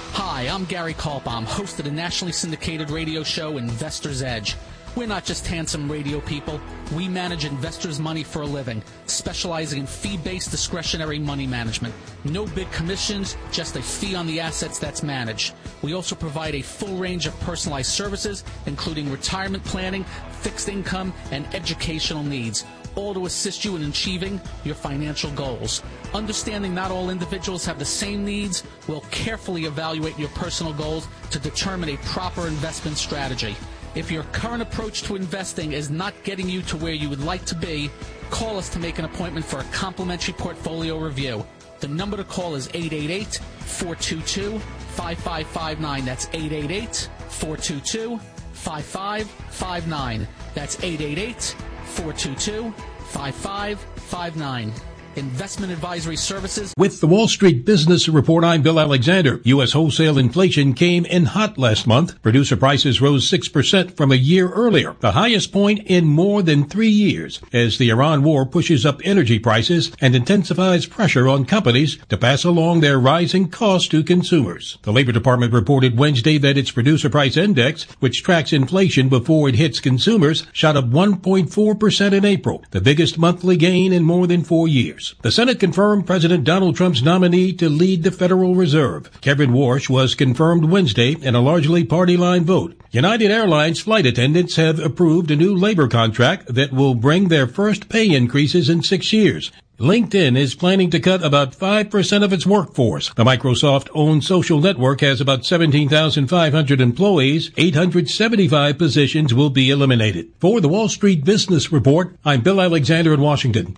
Hi, I'm Gary Kaltbaum, host of the nationally syndicated radio show Investor's Edge. We're not just handsome radio people. We manage investors' money for a living, specializing in fee-based discretionary money management. No big commissions, just a fee on the assets that's managed. We also provide a full range of personalized services, including retirement planning, fixed income, and educational needs, all to assist you in achieving your financial goals. Understanding not all individuals have the same needs, we'll carefully evaluate your personal goals to determine a proper investment strategy. If your current approach to investing is not getting you to where you would like to be, call us to make an appointment for a complimentary portfolio review. The number to call is 888-422-5559. That's 888-422-5559. That's 888-422-5559. Investment Advisory Services. With the Wall Street Business Report, I'm Bill Alexander. U.S. wholesale inflation came in hot last month. Producer prices rose 6% from a year earlier, the highest point in more than 3 years, as the Iran war pushes up energy prices and intensifies pressure on companies to pass along their rising costs to consumers. The Labor Department reported Wednesday that its Producer Price Index, which tracks inflation before it hits consumers, shot up 1.4% in April, the biggest monthly gain in more than 4 years. The Senate confirmed President Donald Trump's nominee to lead the Federal Reserve. Kevin Warsh was confirmed Wednesday in a largely party-line vote. United Airlines flight attendants have approved a new labor contract that will bring their first pay increases in 6 years. LinkedIn is planning to cut about 5% of its workforce. The Microsoft-owned social network has about 17,500 employees. 875 positions will be eliminated. For the Wall Street Business Report, I'm Bill Alexander in Washington.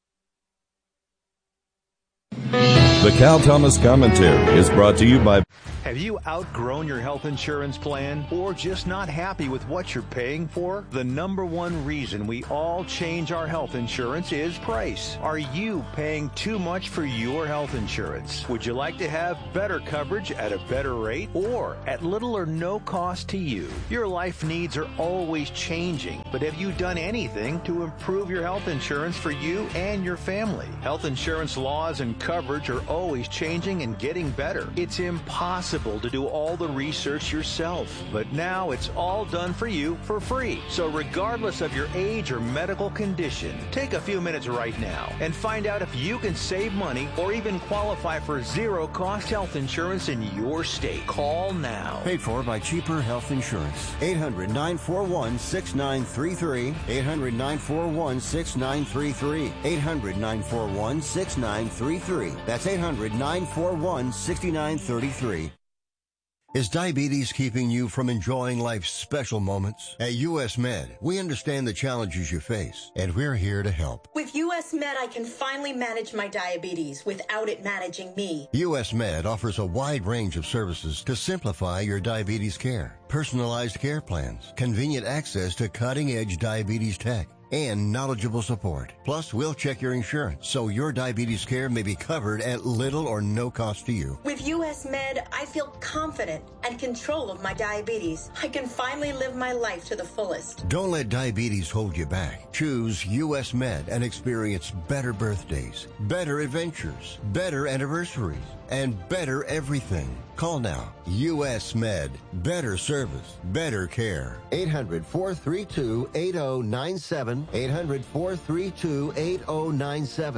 The Cal Thomas Commentary is brought to you by... Have you outgrown your health insurance plan or just not happy with what you're paying for? The number one reason we all change our health insurance is price. Are you paying too much for your health insurance? Would you like to have better coverage at a better rate or at little or no cost to you? Your life needs are always changing, but have you done anything to improve your health insurance for you and your family? Health insurance laws and coverage are always changing and getting better. It's impossible to do all the research yourself, but now it's all done for you for free. So regardless of your age or medical condition, take a few minutes right now and find out if you can save money or even qualify for zero-cost health insurance in your state. Call now. Paid for by Cheaper Health Insurance. 800-941-6933. 800-941-6933. 800-941-6933. That's 800-941-6933. Is diabetes keeping you from enjoying life's special moments? At U.S. Med, we understand the challenges you face, and we're here to help. With U.S. Med, I can finally manage my diabetes without it managing me. U.S. Med offers a wide range of services to simplify your diabetes care. Personalized care plans, convenient access to cutting-edge diabetes tech, and knowledgeable support. Plus, we'll check your insurance so your diabetes care may be covered at little or no cost to you. With U.S. Med, I feel confident and control of my diabetes. I can finally live my life to the fullest. Don't let diabetes hold you back. Choose U.S. Med and experience better birthdays, better adventures, better anniversaries, and better everything. Call now. U.S. Med. Better service. Better care. 800-432-8097. 800-432-8097.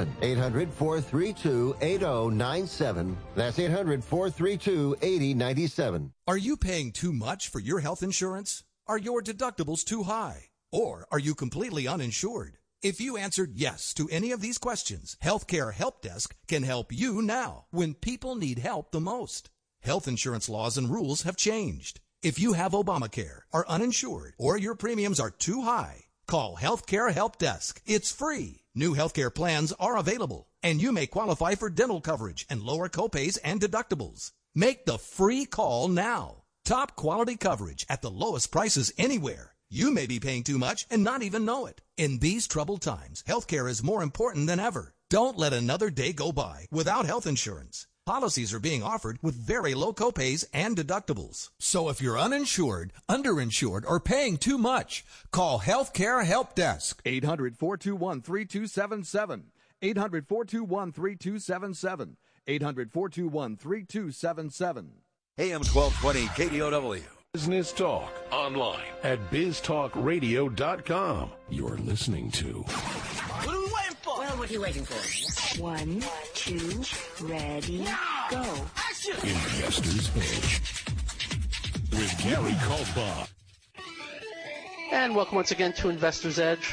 800-432-8097. That's 800-432-8097. Are you paying too much for your health insurance? Are your deductibles too high? Or are you completely uninsured? If you answered yes to any of these questions, Healthcare Help Desk can help you now when people need help the most. Health insurance laws and rules have changed. If you have Obamacare, are uninsured, or your premiums are too high, call Healthcare Help Desk. It's free. New healthcare plans are available, and you may qualify for dental coverage and lower copays and deductibles. Make the free call now. Top quality coverage at the lowest prices anywhere. You may be paying too much and not even know it. In these troubled times, healthcare is more important than ever. Don't let another day go by without health insurance. Policies are being offered with very low copays and deductibles. So if you're uninsured, underinsured, or paying too much, call Healthcare Help Desk. 800-421-3277. 800-421-3277. 800-421-3277. AM 1220 KDOW. Business Talk online at biztalkradio.com. You're listening to. What are we waiting for? Well, what are you waiting for? 1, 2, ready, go. Action! Investor's Edge with Gary Kaltbach. And welcome once again to Investor's Edge.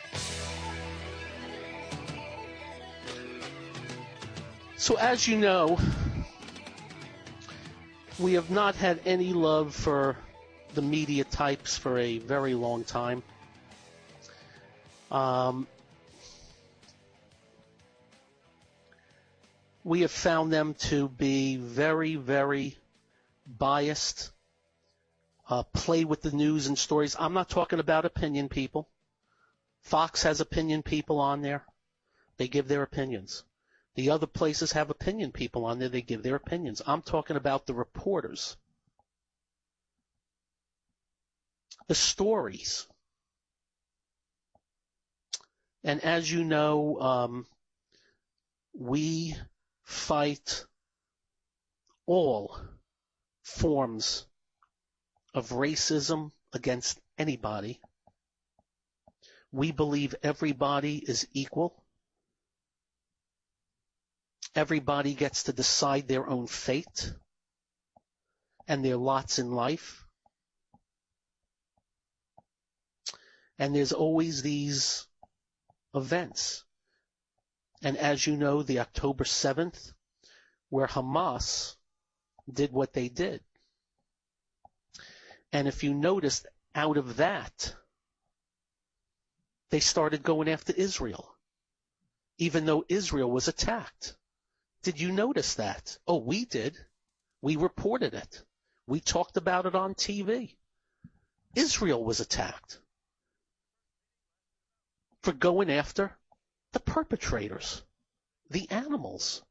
So as you know, we have not had any love for the media types for a very long time. We have found them to be very, very biased, play with the news and stories. I'm not talking about opinion people. Fox has opinion people on there. They give their opinions. The other places have opinion people on there. They give their opinions. I'm talking about the reporters. The stories. And as you know, we fight all forms of racism against anybody. We believe everybody is equal. Everybody gets to decide their own fate and their lots in life. And there's always these events. And as you know, the October 7th, where Hamas did what they did. And if you noticed, out of that, they started going after Israel, even though Israel was attacked. Did you notice that? Oh, we did. We reported it. We talked about it on TV. Israel was attacked for going after the perpetrators, the animals.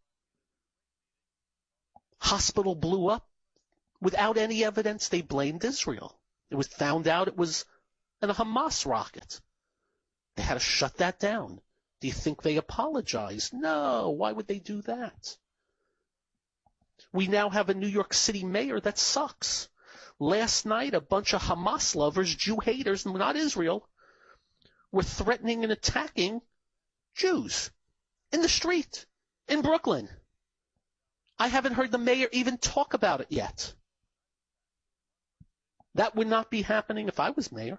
Hospital blew up without any evidence. They blamed Israel. It was found out it was a Hamas rocket. They had to shut that down. Do you think they apologized? No. Why would they do that? We now have a New York City mayor that sucks. Last night, a bunch of Hamas lovers, Jew haters, not Israel, were threatening and attacking Jews in the street in Brooklyn. I haven't heard the mayor even talk about it yet. That would not be happening if I was mayor.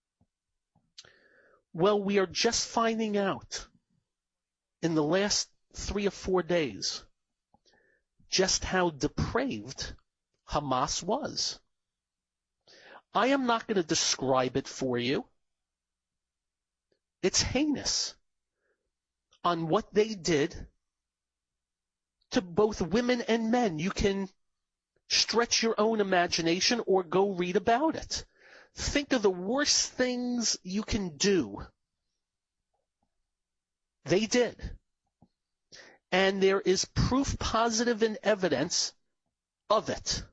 Well, we are just finding out in the last 3 or 4 days just how depraved Hamas was. I am not going to describe it for you. It's heinous on what they did to both women and men. You can stretch your own imagination or go read about it. Think of the worst things you can do. They did. And there is proof positive and evidence of it.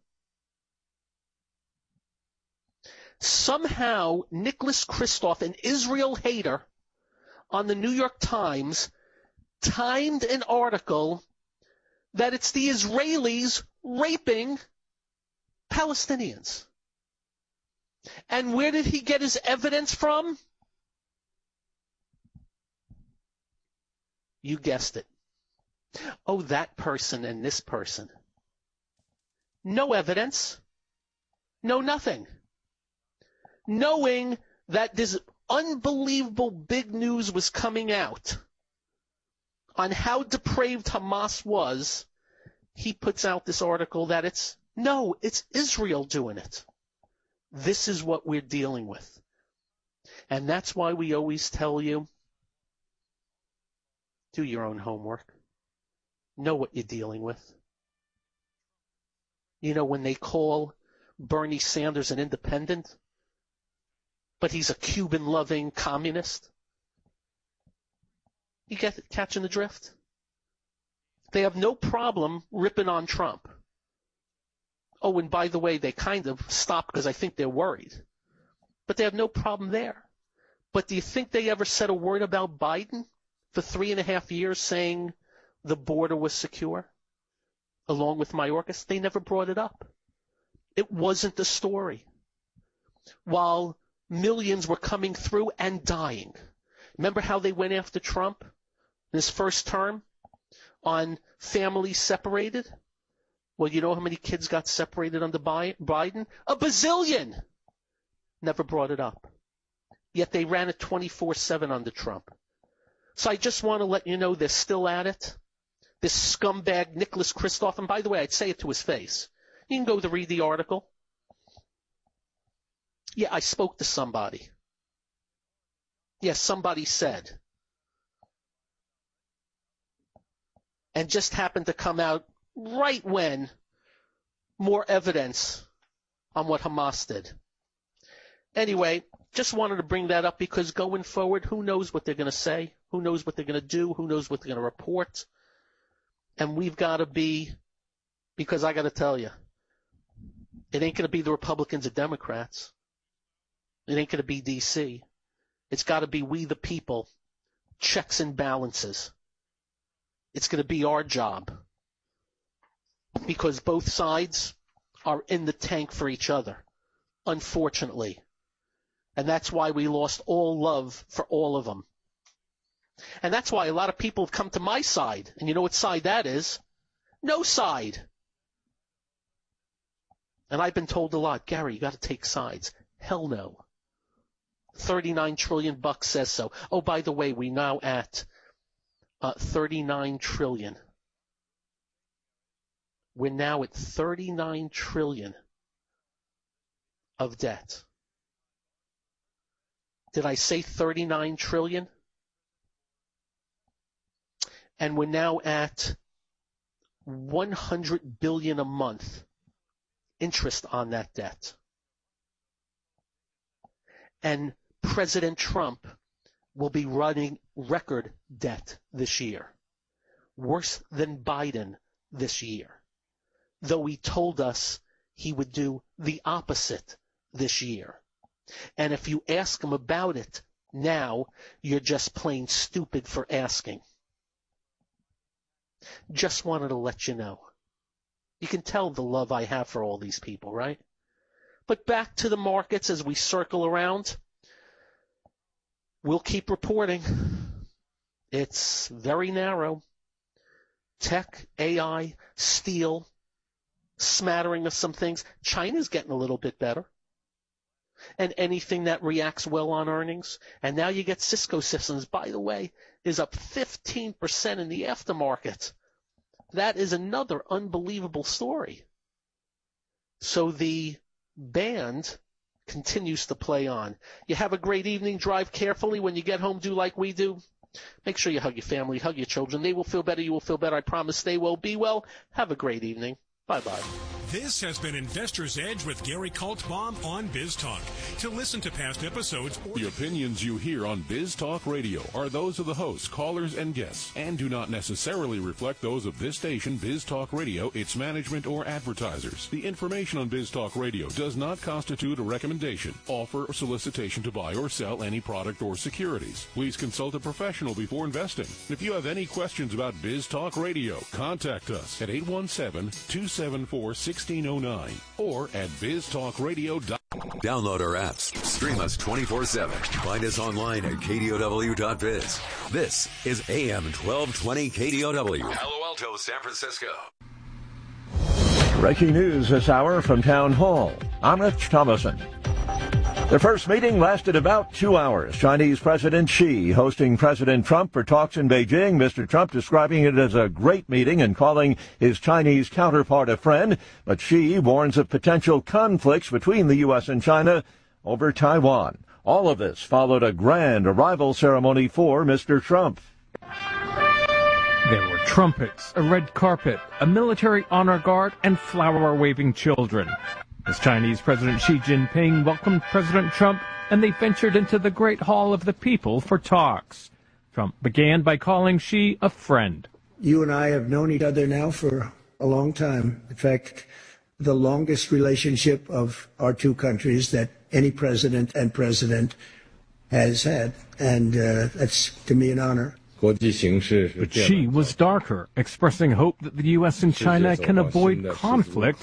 Somehow, Nicholas Kristof, an Israel hater on the New York Times, timed an article that it's the Israelis raping Palestinians. And where did he get his evidence from? You guessed it. Oh, that person and this person. No evidence. No nothing. Knowing that this unbelievable big news was coming out on how depraved Hamas was, he puts out this article that it's Israel doing it. This is what we're dealing with. And that's why we always tell you, do your own homework. Know what you're dealing with. You know, when they call Bernie Sanders an independent, but he's a Cuban-loving communist, you catching the drift? They have no problem ripping on Trump. Oh, and by the way, they kind of stopped because I think they're worried. But they have no problem there. But do you think they ever said a word about Biden for 3.5 years saying the border was secure, along with Mayorkas? They never brought it up. It wasn't the story. While millions were coming through and dying. Remember how they went after Trump in his first term on families separated? Well, you know how many kids got separated under Biden? A bazillion! Never brought it up. Yet they ran it 24/7 under Trump. So I just want to let you know they're still at it. This scumbag Nicholas Kristof, and by the way, I'd say it to his face. You can go to read the article. Yeah, I spoke to somebody. Yes, somebody said. And just happened to come out right when more evidence on what Hamas did. Anyway, just wanted to bring that up because going forward, who knows what they're going to say? Who knows what they're going to do? Who knows what they're going to report? And we've got to be, because I got to tell you, it ain't going to be the Republicans or Democrats. It ain't going to be D.C. It's got to be we the people, checks and balances. It's going to be our job because both sides are in the tank for each other, unfortunately. And that's why we lost all love for all of them. And that's why a lot of people have come to my side. And you know what side that is? No side. And I've been told a lot, Gary, you got to take sides. Hell no. $39 trillion says so. Oh, by the way, we now at $39 trillion. We're now at $39 trillion of debt. Did I say 39 trillion? And we're now at 100 billion a month interest on that debt. And President Trump will be running record debt this year. Worse than Biden this year. Though he told us he would do the opposite this year. And if you ask him about it now, you're just plain stupid for asking. Just wanted to let you know. You can tell the love I have for all these people, right? But back to the markets as we circle around. We'll keep reporting. It's very narrow. Tech, AI, steel, smattering of some things. China's getting a little bit better. And anything that reacts well on earnings. And now you get Cisco Systems, by the way, is up 15% in the aftermarket. That is another unbelievable story. So the band continues to play on. You have a great evening. Drive carefully. When you get home, do like we do. Make sure you hug your family, hug your children. They will feel better. You will feel better. I promise. Stay well. Be well. Have a great evening. Bye-bye. This has been Investor's Edge with Gary Kaltbaum on Biz Talk. To listen to past episodes, the opinions you hear on Biz Talk Radio are those of the hosts, callers, and guests, and do not necessarily reflect those of this station, Biz Talk Radio, its management, or advertisers. The information on Biz Talk Radio does not constitute a recommendation, offer, or solicitation to buy or sell any product or securities. Please consult a professional before investing. If you have any questions about Biz Talk Radio, contact us at 817-274-1609 or at biztalkradio.com. Download our apps. Stream us 24/7. Find us online at KDOW.biz. This is AM 1220 KDOW. Palo Alto, San Francisco. Breaking news this hour from Town Hall. I'm Rich Thomason. The first meeting lasted about 2 hours. Chinese President Xi hosting President Trump for talks in Beijing. Mr. Trump describing it as a great meeting and calling his Chinese counterpart a friend. But Xi warns of potential conflicts between the U.S. and China over Taiwan. All of this followed a grand arrival ceremony for Mr. Trump. There were trumpets, a red carpet, a military honor guard, and flower-waving children. As Chinese President Xi Jinping welcomed President Trump, and they ventured into the Great Hall of the People for talks. Trump began by calling Xi a friend. You and I have known each other now for a long time. In fact, the longest relationship of our two countries that any president and president has had. And that's, to me, an honor. But Xi was darker, expressing hope that the U.S. and China can avoid conflict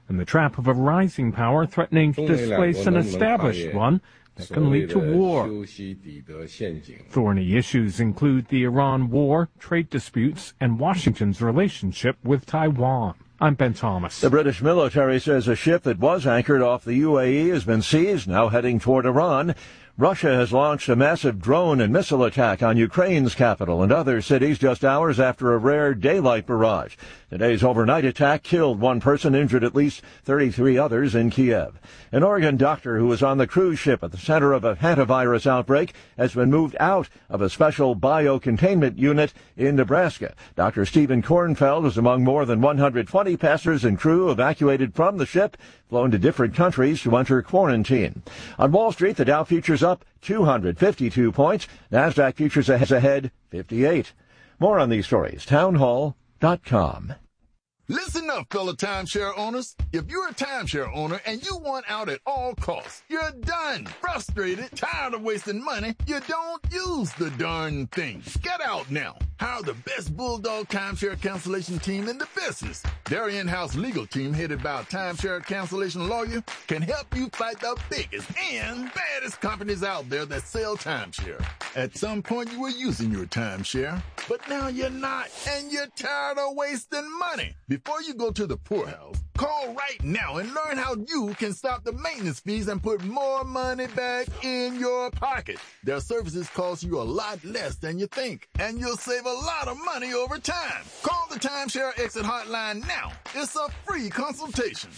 in the trap of a rising power threatening to displace an established one that can lead to war. Thorny issues include the Iran war, trade disputes, and Washington's relationship with Taiwan. I'm Ben Thomas. The British military says a ship that was anchored off the UAE has been seized, now heading toward Iran. Russia has launched a massive drone and missile attack on Ukraine's capital and other cities just hours after a rare daylight barrage. Today's overnight attack killed one person, injured at least 33 others in Kiev. An Oregon doctor who was on the cruise ship at the center of a hantavirus outbreak has been moved out of a special biocontainment unit in Nebraska. Dr. Stephen Kornfeld was among more than 120 passengers and crew evacuated from the ship, flown to different countries to enter quarantine. On Wall Street, the Dow futures up 252 points. NASDAQ futures ahead 58. More on these stories, townhall.com. Listen up, fellow timeshare owners. If you're a timeshare owner and you want out at all costs, you're done, frustrated, tired of wasting money, you don't use the darn thing. Get out now. Hire the best Bulldog timeshare cancellation team in the business. Their in-house legal team, headed by a timeshare cancellation lawyer, can help you fight the biggest and baddest companies out there that sell timeshare. At some point, you were using your timeshare, but now you're not, and you're tired of wasting money. Before you go to the poorhouse, call right now and learn how you can stop the maintenance fees and put more money back in your pocket. Their services cost you a lot less than you think, and you'll save a lot of money over time. Call the Timeshare Exit Hotline now. It's a free consultation.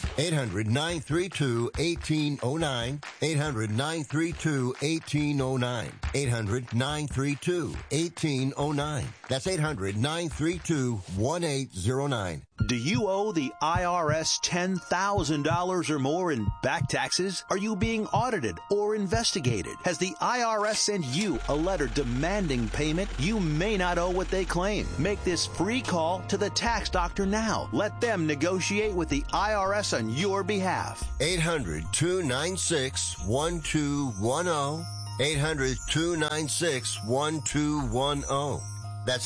800-932-1809. 800-932-1809. 800-932-1809. That's 800-932-1809. Do you owe the IRS $10,000 or more in back taxes? Are you being audited or investigated? Has the IRS sent you a letter demanding payment? You may not owe what they claim. Make this free call to the tax doctor now. Let them negotiate with the IRS on your behalf. 800-296-1210. 800-296-1210. That's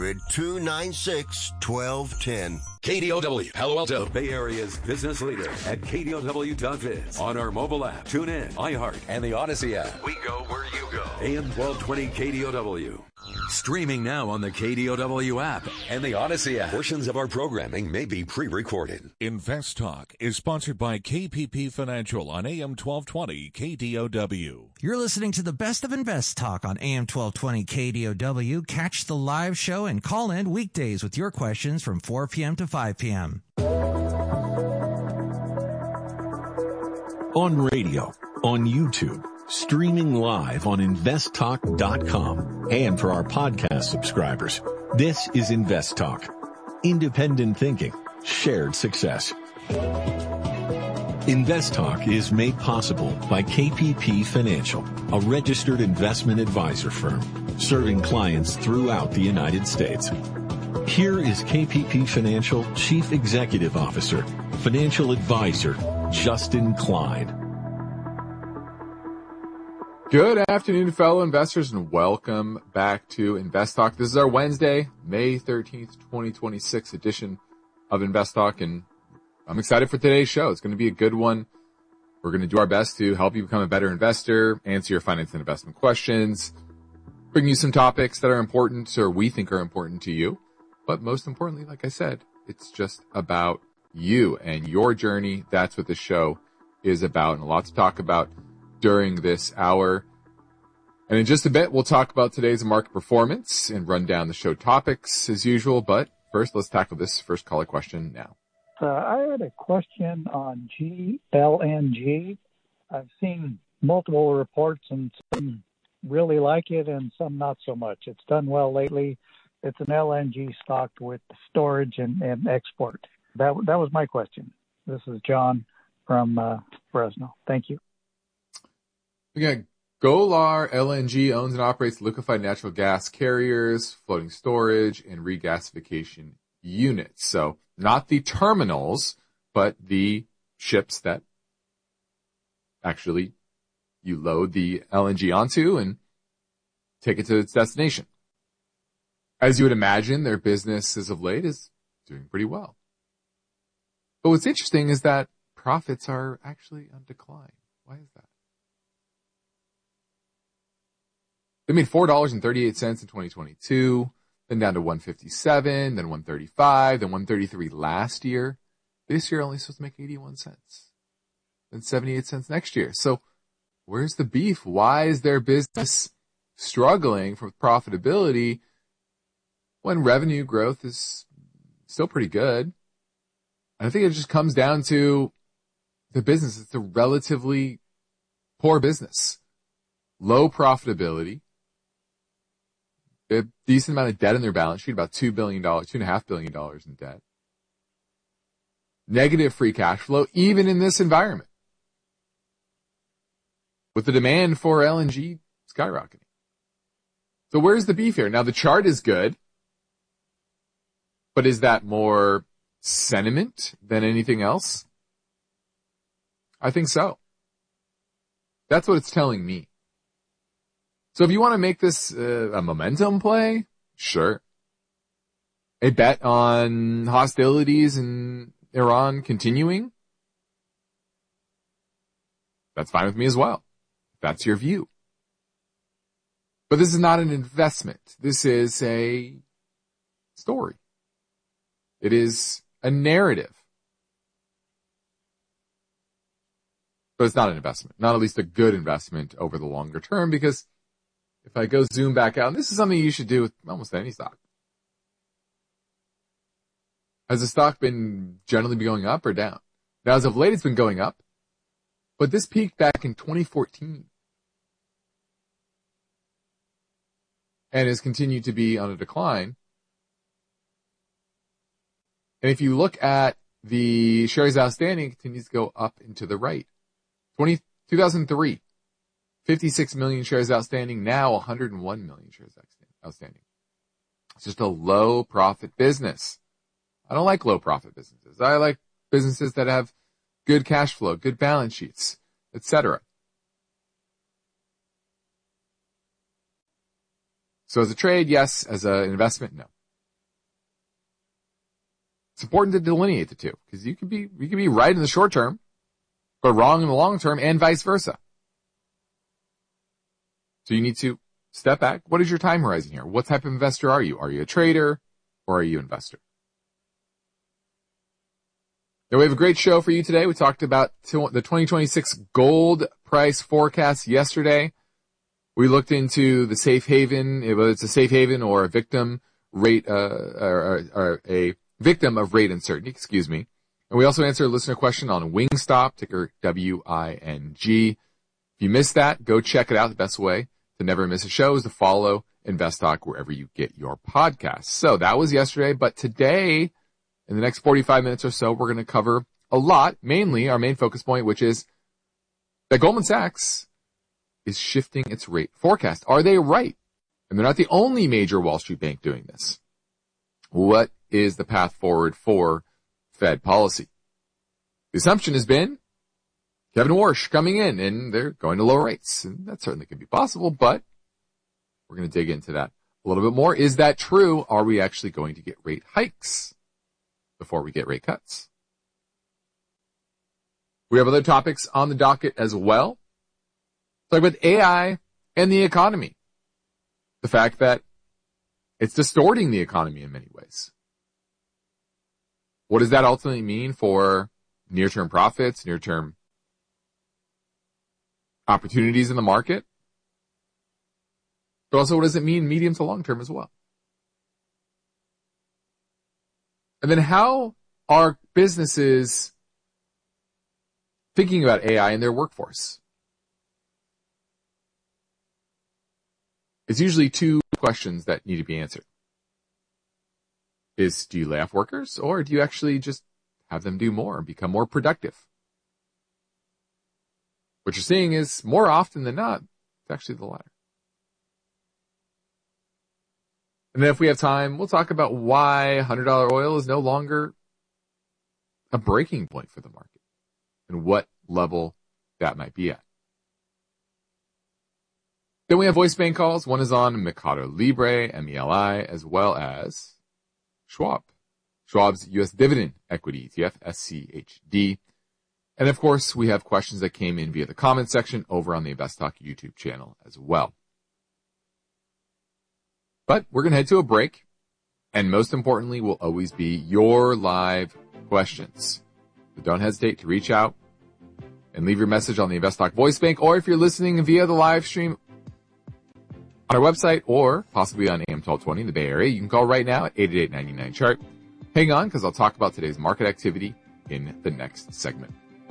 800-296-1210. KDOW, Palo Alto, Bay Area's business leader at KDOW.biz. On our mobile app, tune in, iHeart, and the Odyssey app. We go where you go. AM 1220 KDOW. Streaming now on the KDOW app and the Odyssey app. Portions of our programming may be pre-recorded. Invest Talk is sponsored by KPP Financial on AM 1220 KDOW. You're listening to the best of Invest Talk on AM 1220 KDOW. Catch the live show and call in weekdays with your questions from 4 p.m. to 5 p.m. On radio, on YouTube, streaming live on investtalk.com, and for our podcast subscribers. This is Invest Talk. Independent thinking, shared success. Invest Talk is made possible by KPP Financial, a registered investment advisor firm serving clients throughout the United States. Here is KPP Financial Chief Executive Officer, Financial Advisor, Justin Klein. Good afternoon, fellow investors, and welcome back to Invest Talk. This is our Wednesday, May 13th, 2026 edition of Invest Talk, and I'm excited for today's show. It's going to be a good one. We're going to do our best to help you become a better investor, answer your finance and investment questions, bring you some topics that are important or we think are important to you. But most importantly, like I said, it's just about you and your journey. That's what the show is about, and a lot to talk about during this hour. And in just a bit, we'll talk about today's market performance and run down the show topics as usual. But first, let's tackle this first caller question now. I had a question on GLNG. I've seen multiple reports, and some really like it and some not so much. It's done well lately. It's an LNG stock with storage and export. That was my question. This is John from Fresno. Thank you. Again, Golar LNG owns and operates liquefied natural gas carriers, floating storage, and regasification units. So not the terminals, but the ships that actually you load the LNG onto and take it to its destination. As you would imagine, their business as of late is doing pretty well. But what's interesting is that profits are actually on decline. Why is that? They made $4.38 in 2022, then down to $1.57, then $1.35, then $1.33 last year. This year only supposed to make 81 cents, then 78 cents next year. So where's the beef? Why is their business struggling for profitability when revenue growth is still pretty good? And I think it just comes down to the business. It's a relatively poor business, low profitability, a decent amount of debt in their balance sheet, about $2 billion, $2.5 billion in debt. Negative free cash flow, even in this environment, with the demand for LNG skyrocketing. So where's the beef here? Now, the chart is good, but is that more sentiment than anything else? I think so. That's what it's telling me. So if you want to make this a momentum play, sure. A bet on hostilities in Iran continuing, that's fine with me as well. That's your view. But this is not an investment. This is a story. It is a narrative. But it's not an investment. Not at least a good investment over the longer term, because if I go zoom back out, and this is something you should do with almost any stock. Has the stock been generally going up or down? Now, as of late, it's been going up, but this peaked back in 2014 and has continued to be on a decline. And if you look at the shares outstanding, it continues to go up and to the right. 2003. 56 million shares outstanding, now 101 million shares outstanding. It's just a low profit business. I don't like low profit businesses. I like businesses that have good cash flow, good balance sheets, etc. So as a trade, yes. As an investment, no. It's important to delineate the two, because you can be right in the short term, but wrong in the long term, and vice versa. So you need to step back. What is your time horizon here? What type of investor are you? Are you a trader or are you an investor? Now, we have a great show for you today. We talked about the 2026 gold price forecast yesterday. We looked into the safe haven, whether it's a safe haven or a victim rate, or a victim of rate uncertainty, excuse me. And we also answered a listener question on Wingstop, ticker WING. If you missed that, go check it out. The best way to never miss a show is to follow InvestTalk wherever you get your podcasts. So that was yesterday, but today, in the next 45 minutes or so, we're going to cover a lot, mainly our main focus point, which is that Goldman Sachs is shifting its rate forecast. Are they right? And they're not the only major Wall Street bank doing this. What is the path forward for Fed policy? The assumption has been Kevin Warsh coming in, and they're going to lower rates. And that certainly could be possible, but we're going to dig into that a little bit more. Is that true? Are we actually going to get rate hikes before we get rate cuts? We have other topics on the docket as well. Talk about AI and the economy. The fact that it's distorting the economy in many ways. What does that ultimately mean for near-term profits, near-term opportunities in the market? But also, what does it mean medium to long-term as well? And then how are businesses thinking about AI in their workforce? It's usually two questions that need to be answered. Do you lay off workers, or do you actually just have them do more and become more productive? What you're seeing is, more often than not, it's actually the latter. And then if we have time, we'll talk about why $100 oil is no longer a breaking point for the market and what level that might be at. Then we have voice bank calls. One is on Mercado Libre, MELI, as well as Schwab. Schwab's U.S. Dividend Equity ETF, SCHD. And of course, we have questions that came in via the comment section over on the Invest Talk YouTube channel as well. But we're going to head to a break. And most importantly will always be your live questions. So don't hesitate to reach out and leave your message on the Invest Talk voice bank, or if you're listening via the live stream on our website or possibly on AM 1220 in the Bay Area, you can call right now at 888-99-CHART. Hang on, because I'll talk about today's market activity in the next segment.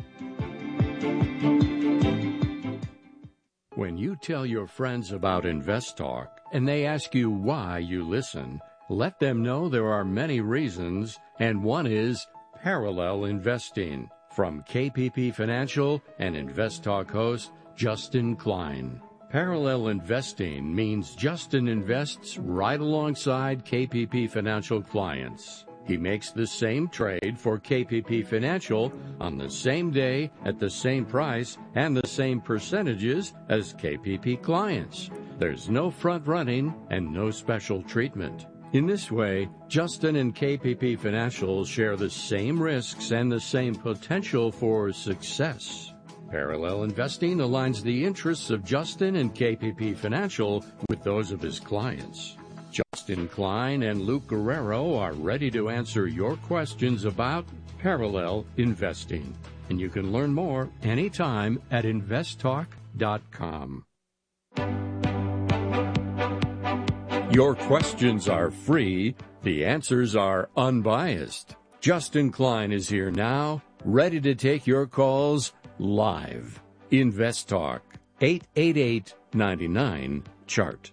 When you tell your friends about Invest Talk and they ask you why you listen, let them know there are many reasons, and one is parallel investing. From KPP Financial and Invest Talk host Justin Klein. Parallel investing means Justin invests right alongside KPP Financial clients. He makes the same trade for KPP Financial on the same day at the same price and the same percentages as KPP clients. There's no front running and no special treatment. In this way, Justin and KPP Financial share the same risks and the same potential for success. Parallel investing aligns the interests of Justin and KPP Financial with those of his clients. Justin Klein and Luke Guerrero are ready to answer your questions about parallel investing. And you can learn more anytime at investtalk.com. Your questions are free. The answers are unbiased. Justin Klein is here now, ready to take your calls live. Invest Talk, 888-99-CHART.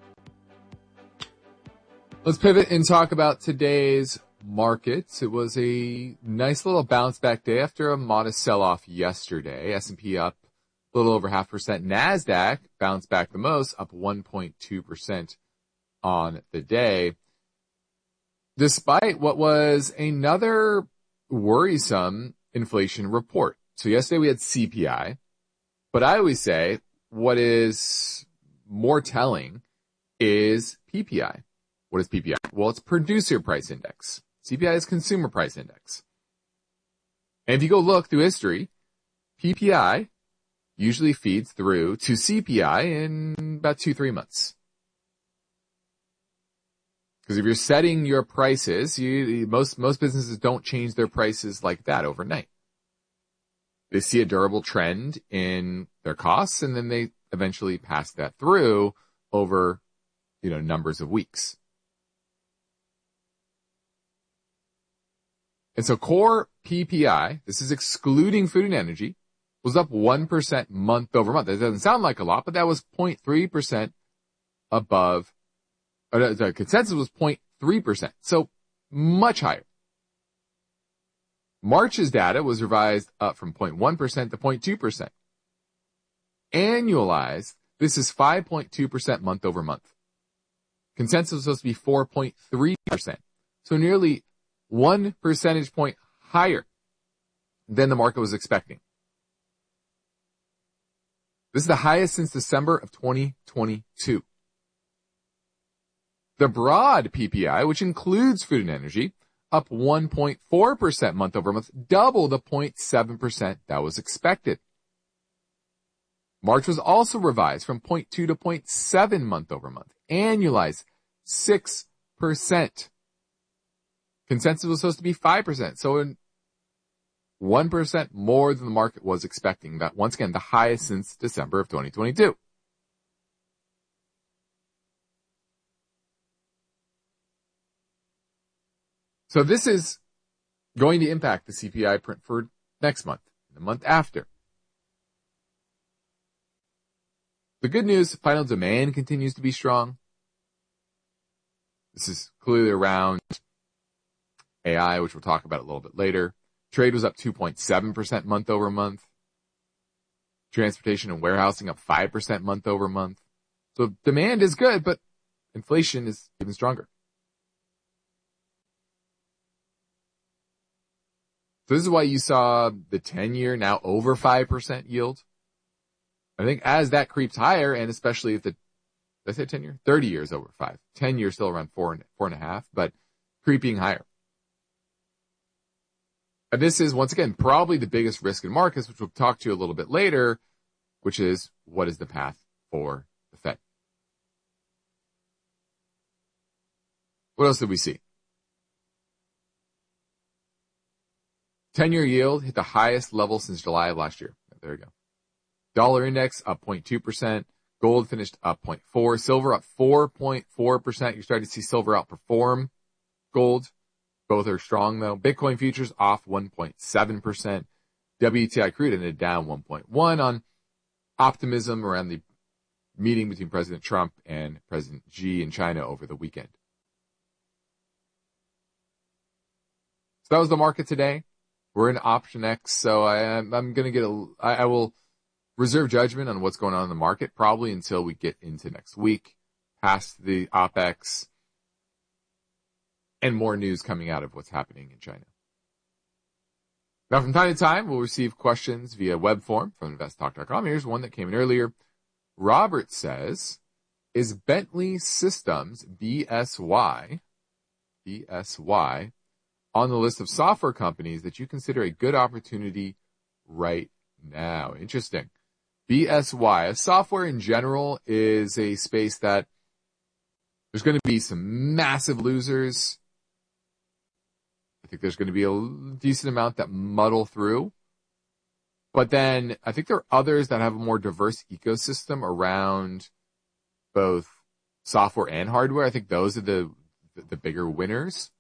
Let's pivot and talk about today's markets. It was a nice little bounce back day after a modest sell-off yesterday. S&P up a little over 0.5%. NASDAQ bounced back the most, up 1.2%. On the day, despite what was another worrisome inflation report. So yesterday we had CPI, but I always say what is more telling is PPI. What is PPI? Well, it's Producer Price Index. CPI is Consumer Price Index. And if you go look through history, PPI usually feeds through to CPI in about 2-3 months. Because if you're setting your prices, most businesses don't change their prices like that overnight. They see a durable trend in their costs, and then they eventually pass that through over, numbers of weeks. And so core PPI, this is excluding food and energy, was up 1% month over month. That doesn't sound like a lot, but that was 0.3% above. The consensus was 0.3%, so much higher. March's data was revised up from 0.1% to 0.2%. Annualized, this is 5.2% month over month. Consensus was supposed to be 4.3%, so nearly 1 percentage point higher than the market was expecting. This is the highest since December of 2022. The broad PPI, which includes food and energy, up 1.4% month over month, double the 0.7% that was expected. March was also revised from 0.2 to 0.7 month over month, annualized 6%. Consensus was supposed to be 5%, so 1% more than the market was expecting. That, once again, the highest since December of 2022. So this is going to impact the CPI print for next month, the month after. The good news, final demand continues to be strong. This is clearly around AI, which we'll talk about a little bit later. Trade was up 2.7% month over month. Transportation and warehousing up 5% month over month. So demand is good, but inflation is even stronger. So this is why you saw the 10-year now over 5% yield. I think as that creeps higher, and especially if did I say 10-year? 30 years over 5. 10 years still around 4.5, but creeping higher. And this is, once again, probably the biggest risk in markets, which we'll talk to you a little bit later, which is what is the path for the Fed? What else did we see? 10-year yield hit the highest level since July of last year. There you go. Dollar index up 0.2%. Gold finished up 0.4%. Silver up 4.4%. You're starting to see silver outperform gold. Both are strong, though. Bitcoin futures off 1.7%. WTI crude ended down 1.1% on optimism around the meeting between President Trump and President Xi in China over the weekend. So that was the market today. We're in Option X, so I'm going to I will reserve judgment on what's going on in the market probably until we get into next week, past the OPEX, and more news coming out of what's happening in China. Now, from time to time, we'll receive questions via web form from investtalk.com. Here's one that came in earlier. Robert says, is Bentley Systems, BSY, on the list of software companies that you consider a good opportunity right now? Interesting. BSY, software in general is a space that there's going to be some massive losers. I think there's going to be a decent amount that muddle through. But then I think there are others that have a more diverse ecosystem around both software and hardware. I think those are the bigger winners.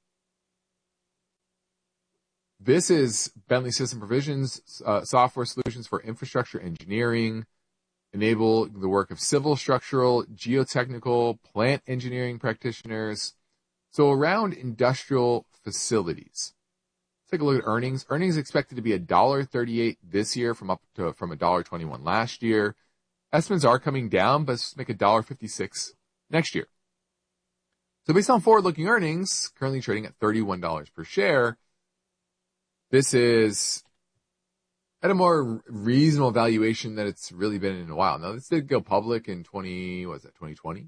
This is Bentley System Provisions, software solutions for infrastructure engineering, enable the work of civil, structural, geotechnical, plant engineering practitioners. So around industrial facilities. Let's take a look at earnings. Earnings expected to be $1.38 this year from $1.21 last year. Estimates are coming down, but let's make $1.56 next year. So based on forward-looking earnings, currently trading at $31 per share, this is at a more reasonable valuation than it's really been in a while. Now, this did go public in 2020?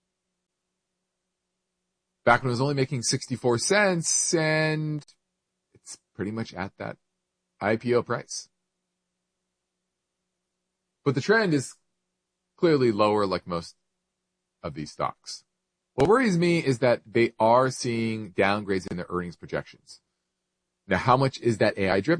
Back when it was only making 64 cents, and it's pretty much at that IPO price. But the trend is clearly lower like most of these stocks. What worries me is that they are seeing downgrades in their earnings projections. Now, how much is that AI driven?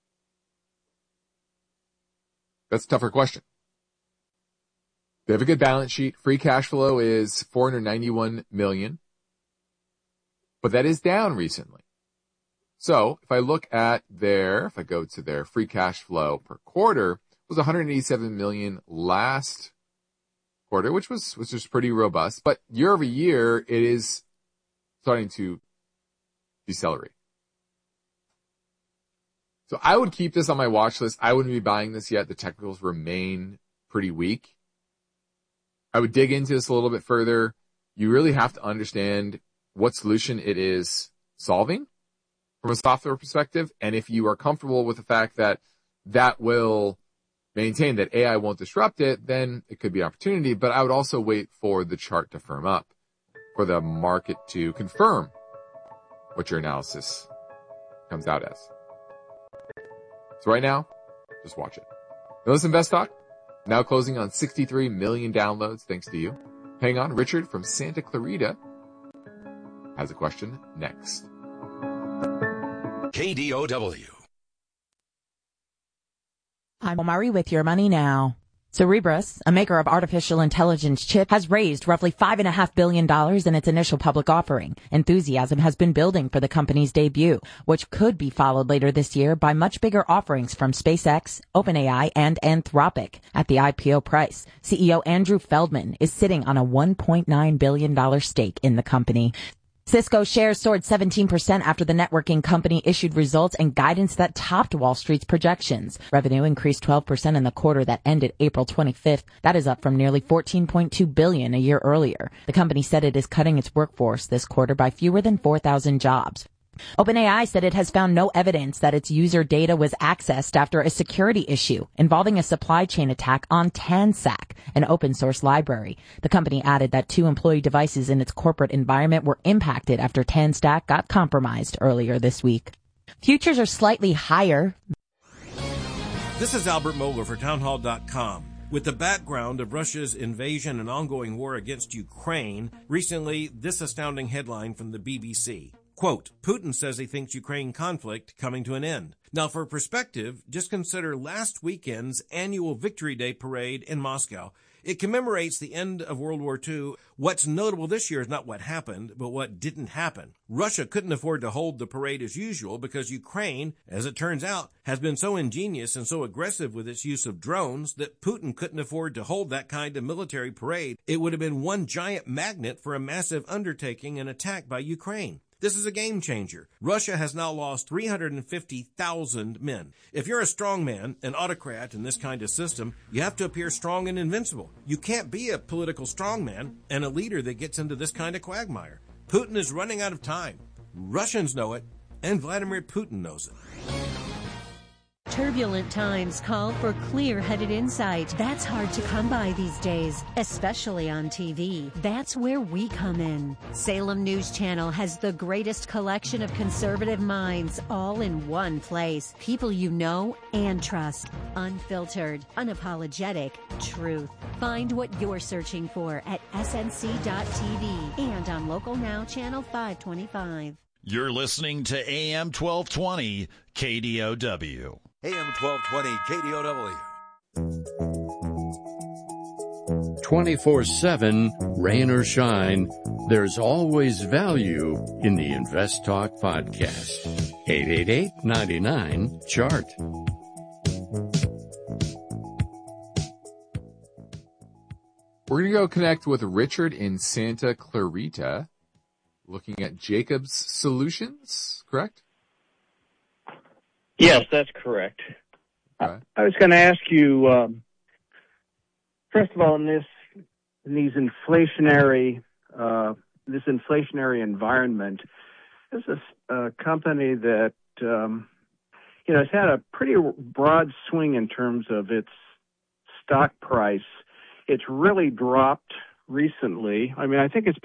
That's a tougher question. They have a good balance sheet. Free cash flow is $491 million. But that is down recently. So if I go to their free cash flow per quarter, it was $187 million last quarter, which was pretty robust. But year over year, it is starting to decelerate. So I would keep this on my watch list. I wouldn't be buying this yet. The technicals remain pretty weak. I would dig into this a little bit further. You really have to understand what solution it is solving from a software perspective. And if you are comfortable with the fact that that will maintain that AI won't disrupt it, then it could be an opportunity. But I would also wait for the chart to firm up, for the market to confirm what your analysis comes out as. So right now, just watch it. Now this Invest Talk, now closing on 63 million downloads, thanks to you. Hang on, Richard from Santa Clarita has a question next. KDOW. I'm Omari with Your Money Now. Cerebras, a maker of artificial intelligence chip, has raised roughly $5.5 billion in its initial public offering. Enthusiasm has been building for the company's debut, which could be followed later this year by much bigger offerings from SpaceX, OpenAI, and Anthropic. At the IPO price, CEO Andrew Feldman is sitting on a $1.9 billion stake in the company. Cisco shares soared 17% after the networking company issued results and guidance that topped Wall Street's projections. Revenue increased 12% in the quarter that ended April 25th. That is up from nearly $14.2 billion a year earlier. The company said it is cutting its workforce this quarter by fewer than 4,000 jobs. OpenAI said it has found no evidence that its user data was accessed after a security issue involving a supply chain attack on Tansac, an open source library. The company added that 2 employee devices in its corporate environment were impacted after Tansac got compromised earlier this week. Futures are slightly higher. This is Albert Mohler for Townhall.com. With the background of Russia's invasion and ongoing war against Ukraine, recently this astounding headline from the BBC. Quote, Putin says he thinks Ukraine conflict coming to an end. Now, for perspective, just consider last weekend's annual Victory Day parade in Moscow. It commemorates the end of World War II. What's notable this year is not what happened, but what didn't happen. Russia couldn't afford to hold the parade as usual because Ukraine, as it turns out, has been so ingenious and so aggressive with its use of drones that Putin couldn't afford to hold that kind of military parade. It would have been one giant magnet for a massive undertaking and attack by Ukraine. This is a game changer. Russia has now lost 350,000 men. If you're a strong man, an autocrat in this kind of system, you have to appear strong and invincible. You can't be a political strongman and a leader that gets into this kind of quagmire. Putin is running out of time. Russians know it, and Vladimir Putin knows it. Turbulent times call for clear-headed insight. That's hard to come by these days, especially on TV. That's where we come in. Salem News Channel has the greatest collection of conservative minds all in one place. People you know and trust. Unfiltered, unapologetic truth. Find what you're searching for at snc.tv and on Local Now Channel 525. You're listening to AM 1220 KDOW. AM 1220 KDOW. 24/7, rain or shine, there's always value in the Invest Talk podcast. 888-99-CHART. We're going to go connect with Richard in Santa Clarita, looking at Jacobs Solutions, correct? Yes, that's correct. Okay. I was going to ask you, first of all, in this inflationary environment, this is a company that has had a pretty broad swing in terms of its stock price. It's really dropped recently. I mean, I think it's